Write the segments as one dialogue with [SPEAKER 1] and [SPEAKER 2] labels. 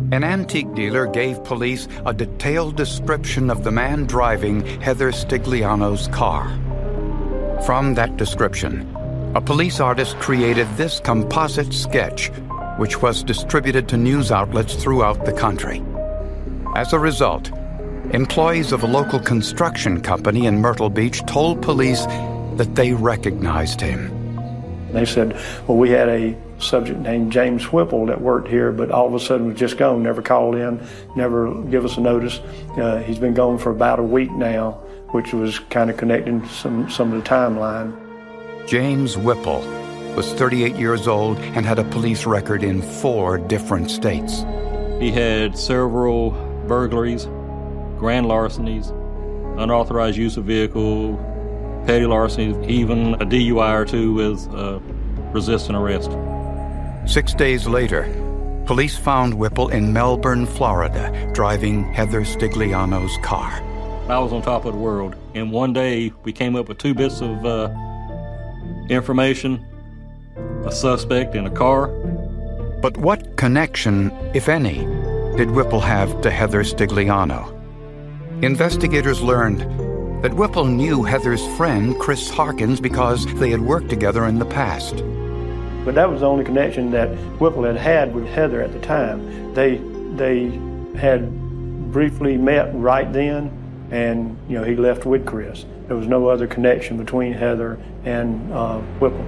[SPEAKER 1] An antique dealer gave police a detailed description of the man driving Heather Stigliano's car. From that description, a police artist created this composite sketch, which was distributed to news outlets throughout the country. As a result, employees of a local construction company in Myrtle Beach told police that they recognized him.
[SPEAKER 2] They said, well, we had a subject named James Whipple that worked here, but all of a sudden was just gone, never called in, never give us a notice. He's been gone for about a week now, which was kind of connecting some of the timeline.
[SPEAKER 1] James Whipple was 38 years old and had a police record in 4 different states.
[SPEAKER 3] He had several burglaries, grand larcenies, unauthorized use of vehicle, petty larcenies, even a DUI or 2 with resisting arrest.
[SPEAKER 1] 6 days later, police found Whipple in Melbourne, Florida, driving Heather Stigliano's car.
[SPEAKER 3] I was on top of the world. And one day, we came up with 2 bits of information, a suspect in a car.
[SPEAKER 1] But what connection, if any, did Whipple have to Heather Stigliano? Investigators learned that Whipple knew Heather's friend, Chris Harkins, because they had worked together in the past.
[SPEAKER 2] But that was the only connection that Whipple had with Heather at the time. They had briefly met right then, and he left with Chris. There was no other connection between Heather and Whipple.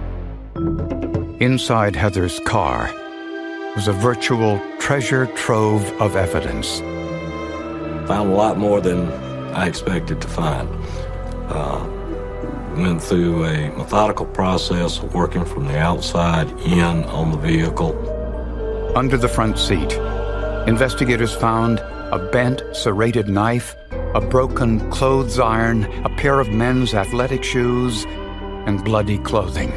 [SPEAKER 1] Inside Heather's car was a virtual treasure trove of evidence.
[SPEAKER 4] Found a lot more than I expected to find. Went through a methodical process of working from the outside in on the vehicle.
[SPEAKER 1] Under the front seat, investigators found a bent, serrated knife, a broken clothes iron, a pair of men's athletic shoes, and bloody clothing.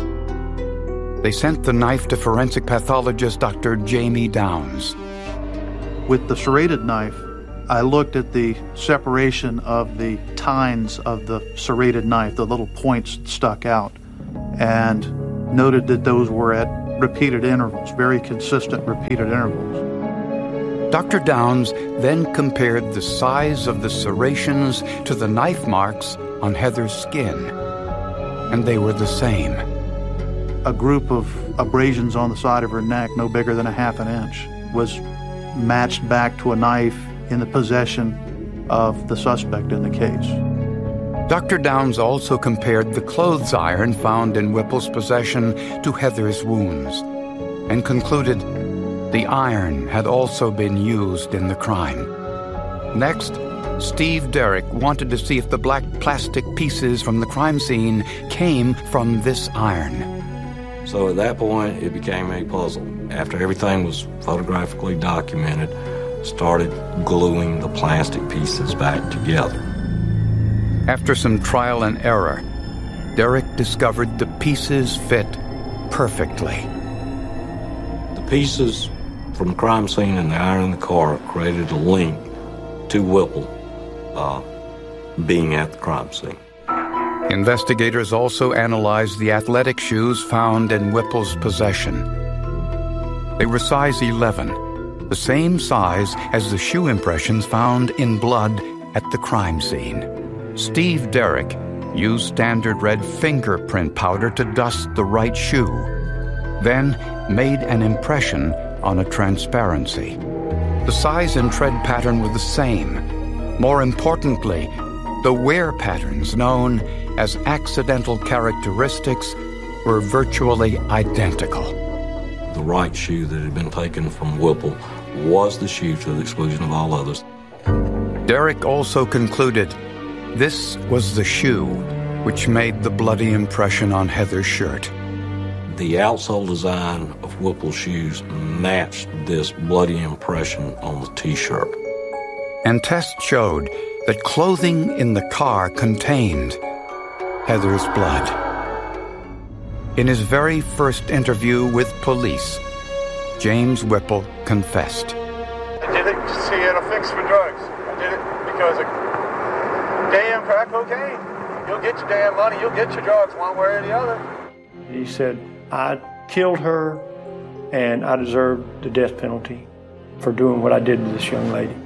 [SPEAKER 1] They sent the knife to forensic pathologist Dr. Jamie Downs.
[SPEAKER 5] With the serrated knife, I looked at the separation of the tines of the serrated knife, the little points stuck out, and noted that those were at repeated intervals, very consistent repeated intervals.
[SPEAKER 1] Dr. Downs then compared the size of the serrations to the knife marks on Heather's skin, and they were the same.
[SPEAKER 5] A group of abrasions on the side of her neck, no bigger than a half an inch, was matched back to a knife in the possession of the suspect in the case.
[SPEAKER 1] Dr. Downs also compared the clothes iron found in Whipple's possession to Heather's wounds and concluded the iron had also been used in the crime. Next, Steve Derrick wanted to see if the black plastic pieces from the crime scene came from this iron.
[SPEAKER 4] So at that point, it became a puzzle. After everything was photographically documented, started gluing the plastic pieces back together.
[SPEAKER 1] After some trial and error, Derrick discovered the pieces fit perfectly.
[SPEAKER 4] The pieces from the crime scene and the iron in the car created a link to Whipple being at the crime scene.
[SPEAKER 1] Investigators also analyzed the athletic shoes found in Whipple's possession. They were size 11, the same size as the shoe impressions found in blood at the crime scene. Steve Derrick used standard red fingerprint powder to dust the right shoe, then made an impression on a transparency. The size and tread pattern were the same. More importantly, the wear patterns known as accidental characteristics were virtually identical.
[SPEAKER 4] The right shoe that had been taken from Whipple was the shoe to the exclusion of all others.
[SPEAKER 1] Derrick also concluded this was the shoe which made the bloody impression on Heather's shirt.
[SPEAKER 4] The outsole design of Whipple's shoes matched this bloody impression on the T-shirt.
[SPEAKER 1] And tests showed that clothing in the car contained Heather's blood. In his very first interview with police, James Whipple confessed.
[SPEAKER 6] I did it to get a fix for drugs. I did it because of damn crack cocaine. You'll get your damn money, you'll get your drugs one way or the other.
[SPEAKER 2] He said, I killed her and I deserved the death penalty. for doing what I did to this young lady.